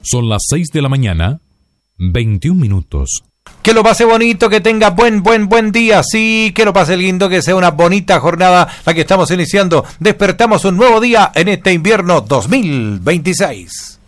Son las 6 de la mañana, 21 minutos. Que lo pase bonito, que tenga buen día, sí, que lo pase lindo, que sea una bonita jornada la que estamos iniciando. Despertamos un nuevo día en este invierno 2026.